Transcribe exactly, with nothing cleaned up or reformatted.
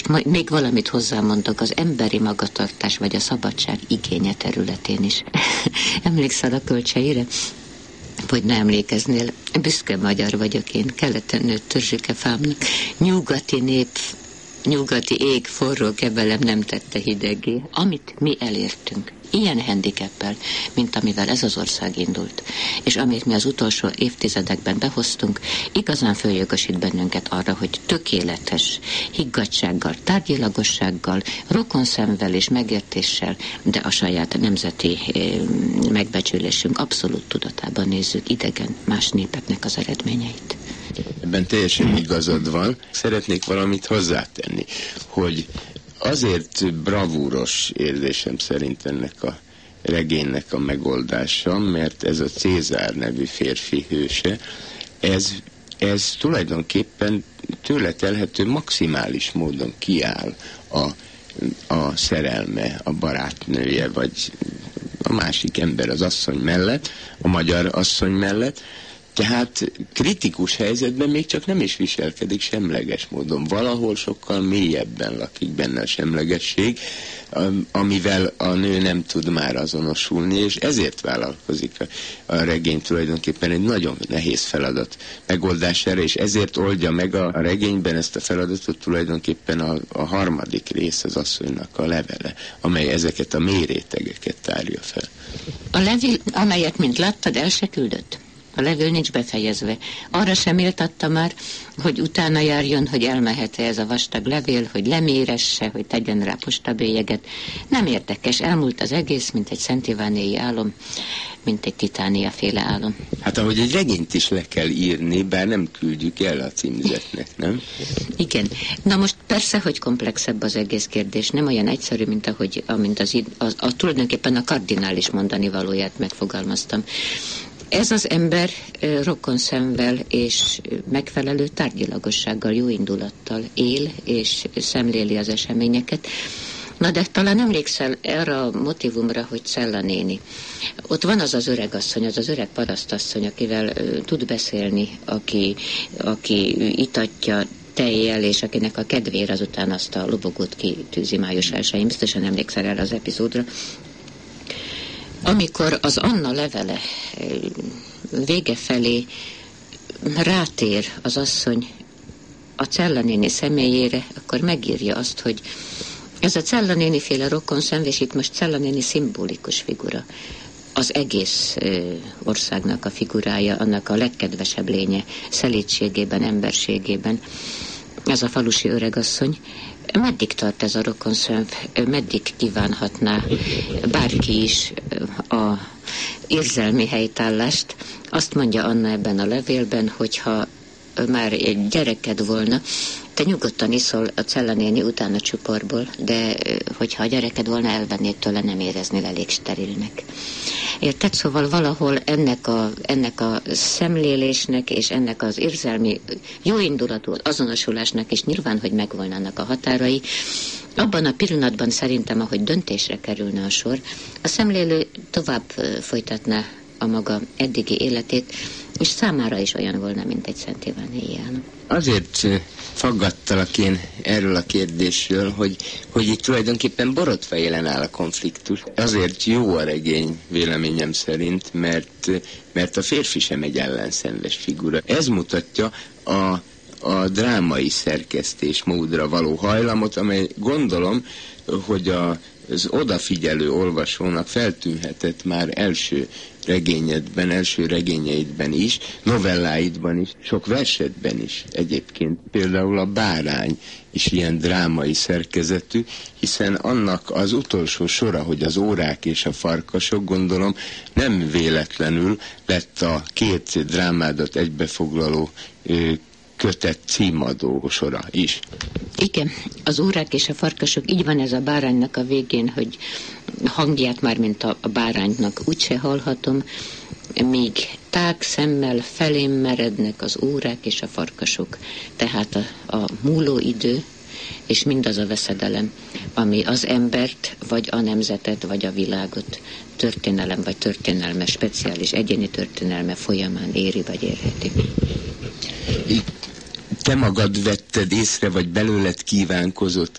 majd még valamit hozzámondok, az emberi magatartás vagy a szabadság igénye területén is. Emlékszel a Kölcseire? Vagy ne emlékeznél, büszke magyar vagyok én, keleten nőtt törzsükefámnak. Nyugati nép, nyugati ég, forró kebelem nem tette hideggé. Amit mi elértünk, ilyen handicappel, mint amivel ez az ország indult, és amit mi az utolsó évtizedekben behoztunk, igazán följogosít bennünket arra, hogy tökéletes higgadtsággal, tárgyilagossággal, rokonszenvvel és megértéssel, de a saját nemzeti eh, megbecsülésünk abszolút tudatában nézzük idegen más népeknek az eredményeit. Ebben teljesen igazad van. Szeretnék valamit hozzátenni, hogy azért bravúros érzésem szerint ennek a regénynek a megoldása, mert ez a Cézár nevű férfi hőse, ez, ez tulajdonképpen tőle telhető maximális módon kiáll a, a szerelme, a barátnője, vagy a másik ember az asszony mellett, a magyar asszony mellett. Tehát kritikus helyzetben még csak nem is viselkedik semleges módon. Valahol sokkal mélyebben lakik benne a semlegesség, amivel a nő nem tud már azonosulni, és ezért vállalkozik a, a regény tulajdonképpen egy nagyon nehéz feladat megoldására, és ezért oldja meg a, a regényben ezt a feladatot tulajdonképpen a, a harmadik rész, az asszonynak a levele, amely ezeket a mély rétegeket tárja fel. A levél, amelyet mint láttad, el se küldött. A levél nincs befejezve. Arra sem méltatta már, hogy utána járjon, hogy elmehet-e ez a vastag levél, hogy leméresse, hogy tegyen rá postabélyeget. Nem érdekes, elmúlt az egész, mint egy Szent Ivánéi álom, mint egy Titánia féle álom. Hát ahogy egy regényt is le kell írni, bár nem küldjük el a címzetnek, nem? Igen. Na most persze, hogy komplexebb az egész kérdés, nem olyan egyszerű, mint ahogy amint az, az, a, tulajdonképpen a kardinális mondani valóját megfogalmaztam. Ez az ember rokonszenvvel és megfelelő tárgyilagossággal, jó indulattal él és szemléli az eseményeket. Na de talán emlékszel erre a motivumra, hogy Cella néni. Ott van az az öregasszony, az az öreg parasztasszony, akivel uh, tud beszélni, aki, aki itatja tejjel, és akinek a kedvére azután azt a lobogót kitűzi május elsején. Biztosan emlékszel erre az epizódra. Amikor az Anna levele vége felé rátér az asszony a Cella néni személyére, akkor megírja azt, hogy ez a Cella néni féle rokonszenv, és itt most Cella néni szimbolikus figura. Az egész országnak a figurája, annak a legkedvesebb lénye, szelídségében, emberségében. Ez a falusi öregasszony. Meddig tart ez a rokonszenv? Meddig kívánhatná bárki is a érzelmi helytállást? Azt mondja Anna ebben a levélben, hogyha már egy gyereked volna, te nyugodtan iszol a Cella néni után a csuporból, de hogyha a gyereked volna, elvennéd tőle, nem éreznél elég sterilnek. Érted? Szóval valahol ennek a, ennek a szemlélésnek és ennek az érzelmi jóindulatú azonosulásnak is nyilván, hogy megvolnának a határai. Abban a pillanatban szerintem, ahogy döntésre kerülne a sor, a szemlélő tovább folytatná a maga eddigi életét, és számára is olyan volna, mint egy Szent Ivánéi álom. Azért faggattalak én erről a kérdésről, hogy, hogy itt tulajdonképpen borotva jelen áll a konfliktus. Azért jó a regény véleményem szerint, mert, mert a férfi sem egy ellenszenves figura. Ez mutatja a, a drámai szerkesztés módra való hajlamot, amely gondolom, hogy a az odafigyelő olvasónak feltűnhetett már első regényedben, első regényeidben is, novelláidban is, sok versedben is egyébként. Például a Bárány is ilyen drámai szerkezetű, hiszen annak az utolsó sora, hogy az órák és a farkasok, gondolom, nem véletlenül lett a két drámádat egybefoglaló ö, kötet címadó sora is. Igen, az órák és a farkasok, így van ez a Báránynak a végén, hogy hangját már, mint a, a báránynak úgyse hallhatom, míg tág szemmel felém merednek az órák és a farkasok. Tehát a, a múló idő, és mindaz a veszedelem, ami az embert, vagy a nemzetet, vagy a világot történelem, vagy történelme, speciális egyéni történelme folyamán éri, vagy érheti. Te magad vetted észre, vagy belőled kívánkozott